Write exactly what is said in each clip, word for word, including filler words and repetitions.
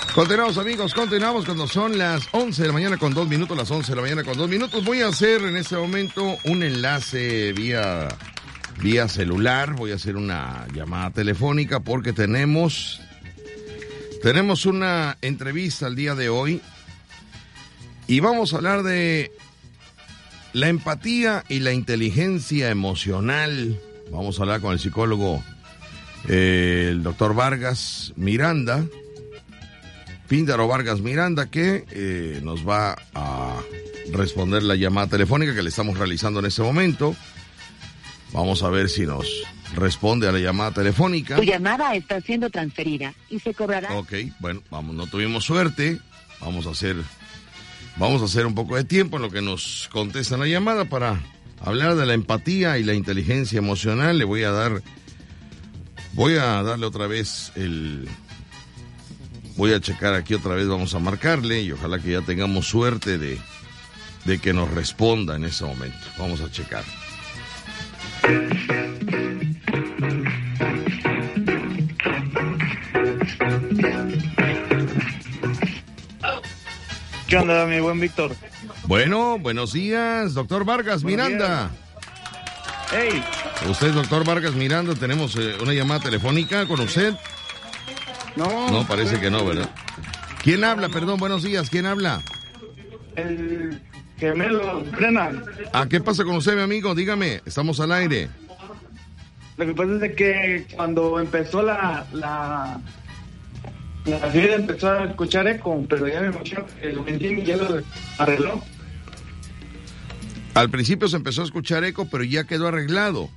Continuamos, amigos, continuamos cuando son las once de la mañana con dos minutos, las once de la mañana con dos minutos. Voy a hacer en este momento un enlace vía, vía celular, voy a hacer una llamada telefónica porque tenemos, tenemos una entrevista el día de hoy y vamos a hablar de la empatía y la inteligencia emocional. Vamos a hablar con el psicólogo, eh, el doctor Vargas Miranda. Píndaro Vargas Miranda, que eh, nos va a responder la llamada telefónica que le estamos realizando en este momento. Vamos a ver si nos responde a la llamada telefónica. Tu llamada está siendo transferida y se cobrará. Ok, bueno, vamos, no tuvimos suerte. Vamos a hacer, vamos a hacer un poco de tiempo en lo que nos contestan la llamada para hablar de la empatía y la inteligencia emocional. Le voy a dar, voy a darle otra vez el... Voy a checar aquí otra vez, vamos a marcarle y ojalá que ya tengamos suerte de, de que nos responda en ese momento. Vamos a checar. ¿Qué onda, mi buen Víctor? Bueno, buenos días, doctor Vargas Buenos Miranda. Hey. Usted, doctor Vargas Miranda, tenemos eh, una llamada telefónica con usted. No, No, parece que no, ¿verdad? ¿Quién habla? Perdón, buenos días. ¿Quién habla? El gemelo Brennan. ¿A qué pasa con usted, mi amigo? Dígame, estamos al aire. Lo que pasa es que cuando empezó la la la vida empezó a escuchar eco, pero ya me imagino que el Ventín ya lo arregló. Al principio se empezó a escuchar eco, pero ya quedó arreglado.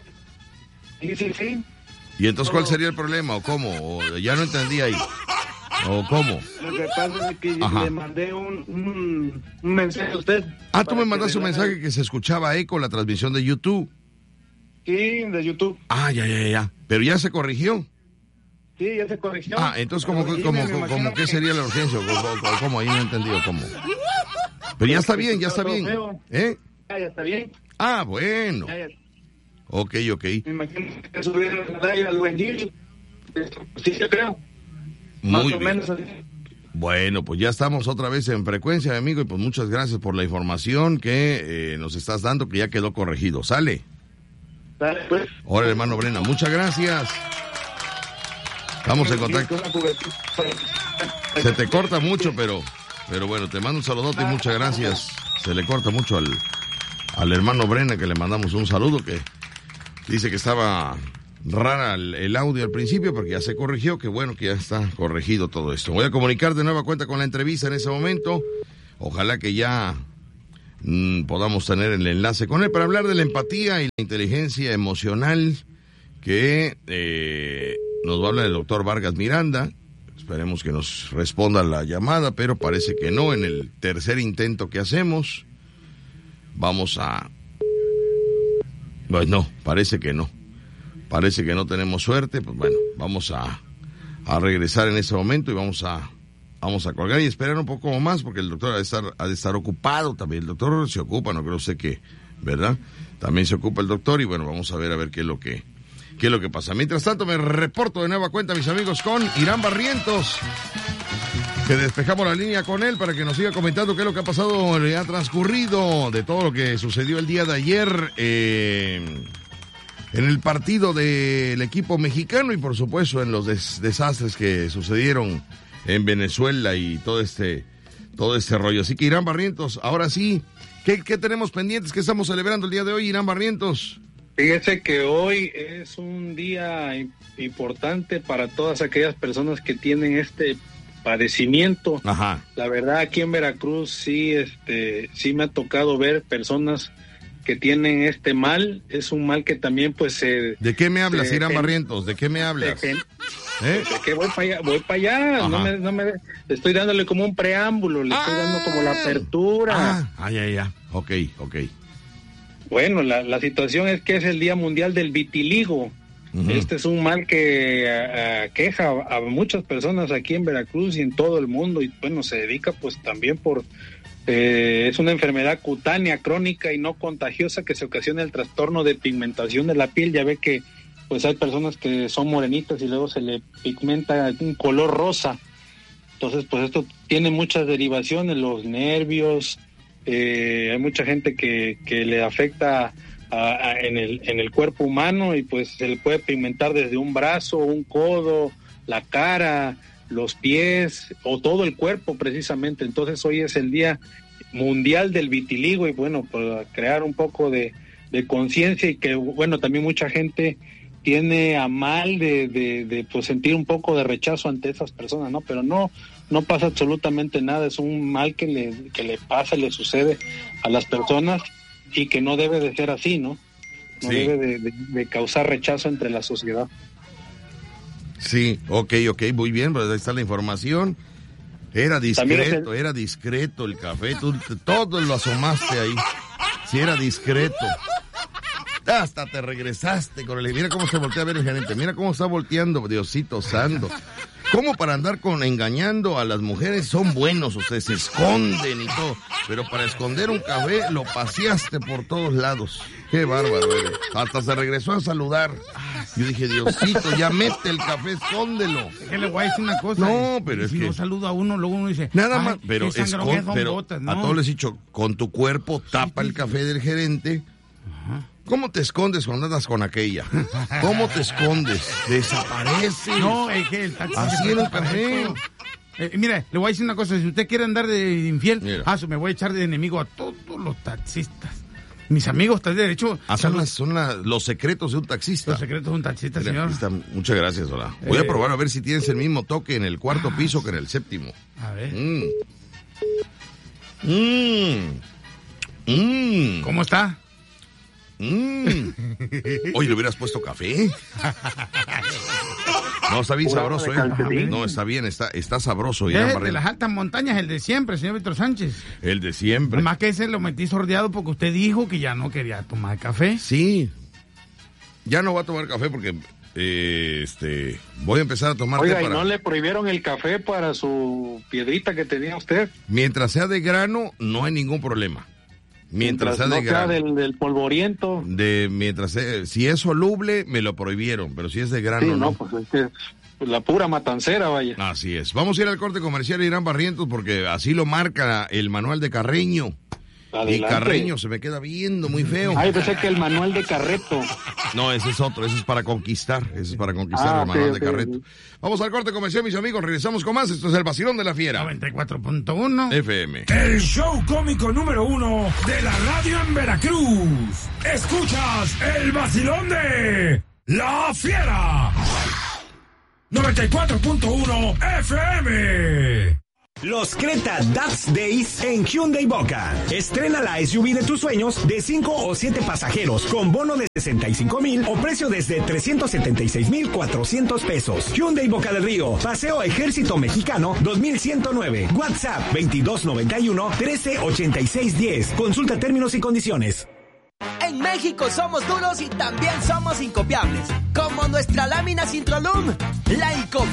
Sí, sí, sí. ¿Y entonces cuál sería el problema? ¿O cómo? ¿O ya no entendí ahí? ¿O cómo? Lo que pasa es que Ajá. le mandé un, un, un mensaje a usted. Ah, tú me para mandaste que un le mensaje haga- que se escuchaba eco la transmisión de YouTube. Sí, de YouTube. Ah, ya, ya, ya. Pero ya se corrigió. Sí, ya se corrigió. Ah, entonces, ¿cómo, Pero sí, cómo, me cómo, imagino cómo qué que- sería la urgencia? ¿Cómo, cómo, cómo? Ahí no he entendido cómo. Pero ya está bien, ya está bien. ¿Eh? Ya, ya está bien. Ah, bueno. Ya, ya. Ok, ok. Me imagino que subieron la radio al buen día. Sí, yo creo. Más Muy o bien. menos así. Bueno, pues ya estamos otra vez en frecuencia, mi amigo, y pues muchas gracias por la información que eh, nos estás dando, que ya quedó corregido. ¿Sale? Dale, pues. Ahora, hermano Brena, muchas gracias. Estamos en contacto. Se te corta mucho, pero, pero bueno, te mando un saludote y muchas gracias. Se le corta mucho al, al hermano Brena, que le mandamos un saludo, que dice que estaba rara el, el audio al principio, porque ya se corrigió, que bueno que ya está corregido todo esto. Voy a comunicar de nueva cuenta con la entrevista en ese momento. Ojalá que ya mmm, podamos tener el enlace con él para hablar de la empatía y la inteligencia emocional que eh, nos va a hablar el doctor Vargas Miranda. Esperemos que nos responda la llamada, pero parece que no. En el tercer intento que hacemos, vamos a... Pues no, parece que no. Parece que no tenemos suerte. Pues bueno, vamos a, a regresar en ese momento y vamos a, vamos a colgar y esperar un poco más, porque el doctor ha de estar, ha de estar ocupado también. El doctor se ocupa, no creo usted que, ¿verdad? También se ocupa el doctor y bueno, vamos a ver a ver qué es lo que... ¿Qué es lo que pasa? Mientras tanto, me reporto de nueva cuenta, mis amigos, con Irán Barrientos, que despejamos la línea con él para que nos siga comentando qué es lo que ha pasado, le ha transcurrido de todo lo que sucedió el día de ayer eh, en el partido del equipo mexicano y, por supuesto, en los des- desastres que sucedieron en Venezuela y todo este, todo este rollo. Así que, Irán Barrientos, ahora sí, ¿qué, qué tenemos pendientes? ¿Qué estamos celebrando el día de hoy, Irán Barrientos? Fíjese que hoy es un día importante para todas aquellas personas que tienen este padecimiento. Ajá. La verdad, aquí en Veracruz sí, este, sí me ha tocado ver personas que tienen este mal. Es un mal que también, pues, se... ¿De qué me hablas, se- Irán Barrientos? ¿De qué me hablas? se- ¿Eh? de que voy para allá, voy para allá. Ajá. No me, no me, le estoy dándole como un preámbulo, le estoy Ah. dando como la apertura. Ah, ah, ya, ya. Ok, ok. Bueno, la, la situación es que es el Día Mundial del Vitiligo. Ujú. Este es un mal que uh, queja a, a muchas personas aquí en Veracruz y en todo el mundo, y bueno, se dedica pues también por... Eh, es una enfermedad cutánea, crónica y no contagiosa que se ocasiona el trastorno de pigmentación de la piel. Ya ve que pues hay personas que son morenitas y luego se le pigmenta un color rosa. Entonces, pues esto tiene muchas derivaciones, los nervios, eh, hay mucha gente que, que le afecta a, a, en, el, en el cuerpo humano y pues se le puede pigmentar desde un brazo, un codo, la cara, los pies o todo el cuerpo precisamente. Entonces hoy es el Día Mundial del Vitiligo y bueno, para crear un poco de, de conciencia y que bueno, también mucha gente tiene a mal de, de, de pues sentir un poco de rechazo ante esas personas, ¿no? Pero no no pasa absolutamente nada, es un mal que le, que le pasa, le sucede a las personas y que no debe de ser así, ¿no? No sí. debe de, de, de causar rechazo entre la sociedad. Sí, ok, ok, muy bien, pues ahí está la información. Era discreto, el... era discreto el café, tú todo lo asomaste ahí. Sí, era discreto. Hasta te regresaste con el... Mira cómo se voltea a ver el gerente, mira cómo está volteando, Diosito santo. ¿Cómo para andar con engañando a las mujeres son buenos? Ustedes se esconden y todo, pero para esconder un café lo paseaste por todos lados. Qué bárbaro eres. Hasta se regresó a saludar. Yo dije, Diosito, ya mete el café, escóndelo. ¿Qué le voy a decir una cosa? No, pero es si que... Si no saludo a uno, luego uno dice... Nada más, pero, escon... pero botas, ¿no? A todos les he dicho, con tu cuerpo tapa el café del gerente. Ajá. ¿Cómo te escondes cuando andas con aquella? ¿Cómo te escondes? Desaparece. No, es que el taxi... Así en el café. Eh, mire, le voy a decir una cosa. Si usted quiere andar de infiel, mira. ah, me voy a echar de enemigo a todos los taxistas. Mis amigos, tal de hecho... Ah, son, las, son la, los secretos de un taxista. Los secretos de un taxista, mira, señor. Está, muchas gracias, hola. Voy eh, a probar a ver si tienes el mismo toque en el cuarto ah, piso que en el séptimo. A ver. Mmm. Mmm. Mmm. ¿Cómo está? Mm. Oye, ¿le hubieras puesto café? No, está bien sabroso, ¿eh? No, está bien, está, está sabroso. Es de las altas montañas, el de siempre, señor Víctor Sánchez. El de siempre. Más que ese lo metí sordeado porque usted dijo que ya no quería tomar café. Sí. Ya no voy a tomar café porque eh, este voy a empezar a tomar. Oiga, para... ¿y no le prohibieron el café para su piedrita que tenía usted? Mientras sea de grano, no hay ningún problema. Mientras, mientras sea de no grano. Sea del, del polvoriento. De, mientras sea, si es soluble, me lo prohibieron, pero si es de grano, sí, no. no. Pues es que pues la pura matancera, vaya. Así es. Vamos a ir al corte comercial Irán Barrientos porque así lo marca el manual de Carreño. Adelante. Y Carreño se me queda viendo muy feo. Ay, pensé que el manual de Carreto. No, ese es otro, ese es para conquistar, ese es para conquistar ah, el manual okay, de Carreto. Okay. Vamos al corte comercial, mis amigos, regresamos con más. Esto es el Vacilón de la Fiera. noventa y cuatro punto uno F M. El show cómico número uno de la radio en Veracruz. Escuchas el Vacilón de la Fiera. noventa y cuatro punto uno F M. Los Creta Dubs Days en Hyundai Boca. Estrena la S U V de tus sueños de cinco o siete pasajeros con bono de sesenta y cinco mil o precio desde trescientos setenta y seis mil cuatrocientos pesos. Hyundai Boca del Río, Paseo Ejército Mexicano dos mil ciento nueve. WhatsApp veintidós noventa y uno trece ochenta y seis diez. Consulta términos y condiciones. En México somos duros y también somos incopiables. Como nuestra lámina Sintrolum, la Incopiable.